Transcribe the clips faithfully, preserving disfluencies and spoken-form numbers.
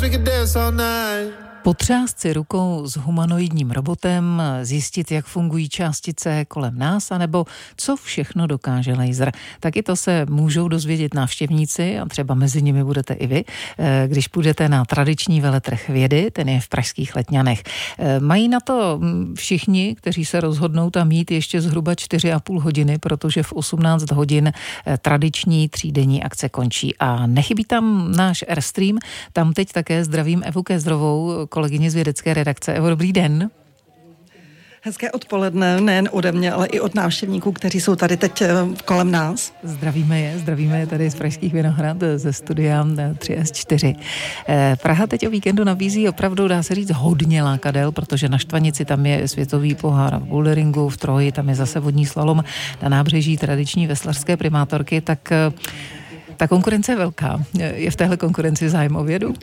Potřást si rukou s humanoidním robotem, zjistit, jak fungují částice kolem nás, anebo co všechno dokáže laser. Taky to se můžou dozvědět návštěvníci a třeba mezi nimi budete i vy, když půjdete na tradiční veletrh vědy, ten je v pražských Letňanech. Mají na to všichni, kteří se rozhodnou tam jít ještě zhruba čtyři a půl hodiny, protože v osmnáct hodin tradiční třídenní akce končí. A nechybí tam náš Airstream, tam teď také zdravím Evu Kezdrovou, kolegyně z vědecké redakce. Evo, dobrý den. Hezké odpoledne, nejen ode mě, ale i od návštěvníků, kteří jsou tady teď kolem nás. Zdravíme je, zdravíme je tady z Pražských Vinohrad, ze studia tři es čtyři. Praha teď o víkendu nabízí opravdu, dá se říct, hodně lákadel, protože na Štvanici tam je světový pohár v boulderingu, v Troji, tam je zase vodní slalom, na nábřeží tradiční veslařské primátorky, tak ta konkurence je velká. Je v téhle konkurenci zájem o vědu?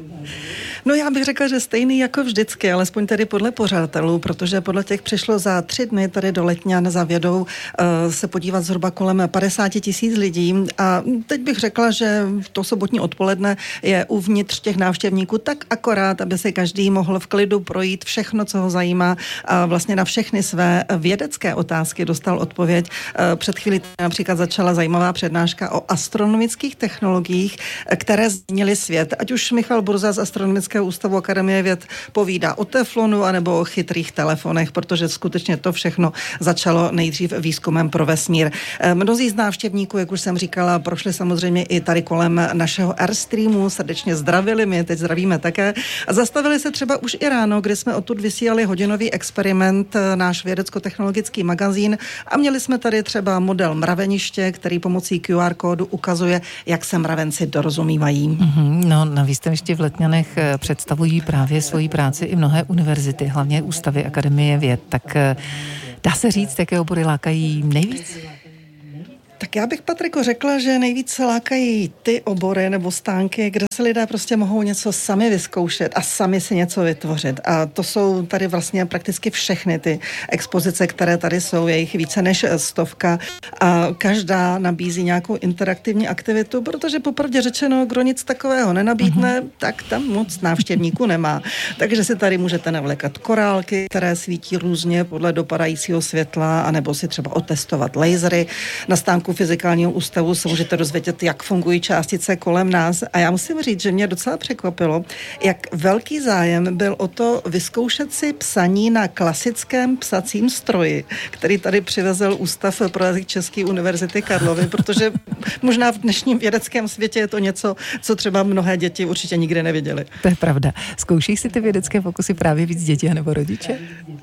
No já bych řekla, že stejný jako vždycky, alespoň tedy podle pořadatelů, protože podle těch přišlo za tři dny tady do Letňan za vědou uh, se podívat zhruba kolem padesát tisíc lidí a teď bych řekla, že to sobotní odpoledne je uvnitř těch návštěvníků tak akorát, aby se každý mohl v klidu projít všechno, co ho zajímá a vlastně na všechny své vědecké otázky dostal odpověď. Uh, před chvílí například začala zajímavá přednáška o astronomických technologiích, které změnily svět. Ať už Michal Burza z Astronomického ústavu Akademie věd povídá o teflonu anebo o chytrých telefonech, protože skutečně to všechno začalo nejdřív výzkumem pro vesmír. Mnozí z návštěvníků, jak už jsem říkala, prošli samozřejmě i tady kolem našeho Airstreamu, srdečně zdravili, my je teď zdravíme také. A zastavili se třeba už i ráno, kdy jsme odtud vysílali hodinový experiment, náš vědecko-technologický magazín, a měli jsme tady třeba model mraveniště, který pomocí Q R kódu ukazuje, jak se mravenci dorozumívají. Mm-hmm, no, na výstavišti v Letňanech představují právě svoji práci i mnohé univerzity, hlavně ústavy Akademie věd. Tak dá se říct, jaké obory lákají nejvíc? Tak já bych, Patriko, řekla, že nejvíce lákají ty obory nebo stánky, kde se lidé prostě mohou něco sami vyzkoušet a sami si něco vytvořit. A to jsou tady vlastně prakticky všechny ty expozice, které tady jsou, je jich více než stovka a každá nabízí nějakou interaktivní aktivitu, protože popravdě řečeno, kdo nic takového nenabídne, mm-hmm. tak tam moc návštěvníků nemá. Takže si tady můžete navlékat korálky, které svítí různě podle dopadajícího světla, anebo si třeba otestovat lasery. Na stánku Fyzikálního ústavu se můžete dozvědět, jak fungují částice kolem nás. A já musím říct, že mě docela překvapilo, jak velký zájem byl o to vyzkoušet si psaní na klasickém psacím stroji, který tady přivezl Ústav pro jazyk České univerzity Karlovy, protože možná v dnešním vědeckém světě je to něco, co třeba mnohé děti určitě nikdy neviděly. To je pravda. Zkouší si ty vědecké pokusy právě víc děti nebo rodiče?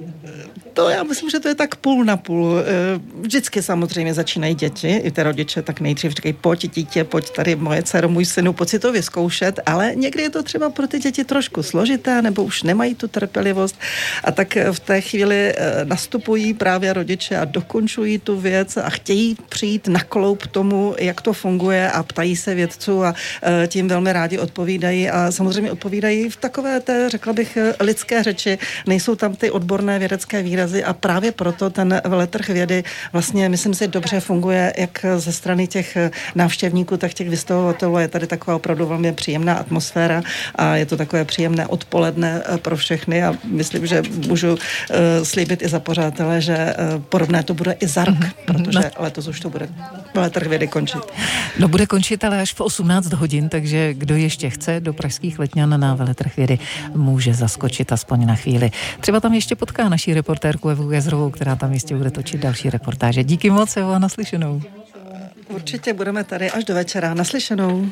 To já myslím, že to je tak půl na půl. Vždycky samozřejmě začínají děti, i ty rodiče tak nejdřív říkají, pojď dítě, pojď tady moje dcero, můj synu, pojď si to vyzkoušet, ale někdy je to třeba pro ty děti trošku složité, nebo už nemají tu trpělivost a tak v té chvíli nastupují právě rodiče a dokončují tu věc a chtějí přijít na kloub tomu, jak to funguje a ptají se vědců a tím velmi rádi odpovídají a samozřejmě odpovídají v takové té, řekla bych, lidské řeči, nejsou tam ty odborné vědecké výrazy a právě proto ten veletrh vědy vlastně, myslím si, dobře funguje jak ze strany těch návštěvníků, tak těch vystavovatelů. Je tady taková opravdu velmi příjemná atmosféra a je to takové příjemné odpoledne pro všechny a myslím, že můžu uh, slíbit i za pořadatele, že uh, podobné to bude i za rok, mm-hmm. protože no. letos už to bude veletrh vědy končit. No bude končit, ale až v osmnáct hodin, takže kdo ještě chce do pražských Letňan na veletrh vědy, může zaskočit aspoň na chvíli. Třeba tam ještě potká naší reportérku Evu Kezdrovou, která tam jistě bude točit další reportáže. Díky moc, Evo, a naslyšenou. Určitě budeme tady až do večera. Naslyšenou.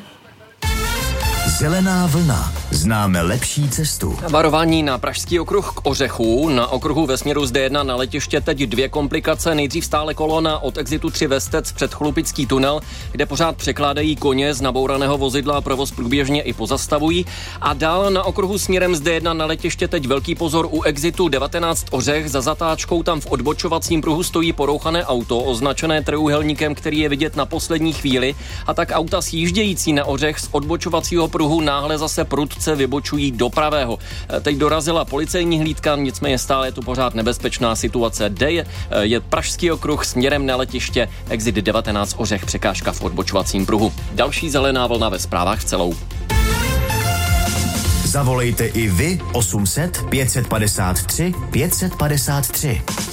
Zelená vlna. Známe lepší cestu. Varování na pražský okruh k Ořechu. Na okruhu ve směru z D jedna na letiště teď dvě komplikace. Nejdřív stále kolona od exitu tři Vestec před Chlupický tunel, kde pořád překládají koně z nabouraného vozidla a provoz průběžně i pozastavují. A dál na okruhu směrem z D jedna na letiště teď velký pozor u exitu devatenáct Ořech. Za zatáčkou tam v odbočovacím pruhu stojí porouchané auto, označené trojúhelníkem, který je vidět na poslední chvíli. A tak auta sjíždějící na Ořech z odbočovacího pruhu náhle zase prudce vybočují do pravého. Teď dorazila policejní hlídka, nicméně stále je tu pořád nebezpečná situace. D je, je pražský okruh směrem na letiště, exit devatenáct Ořech, překážka v odbočovacím pruhu. Další zelená vlna ve zprávách celou. Zavolejte i vy osm set pět set padesát tři pět set padesát tři.